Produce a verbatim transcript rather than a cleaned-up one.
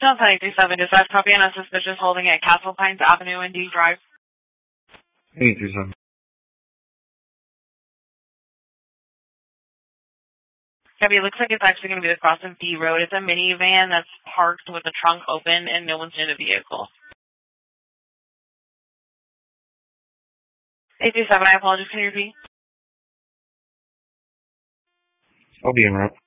Delta eight three seven, dispatch copy on a suspicious holding at Castle Pines Avenue and D Drive. eight three seven. Copy, it looks like it's actually going to be across the B Road. It's a minivan that's parked with the trunk open and no one's in the vehicle. eight three seven, I apologize, can you repeat? I'll be in route.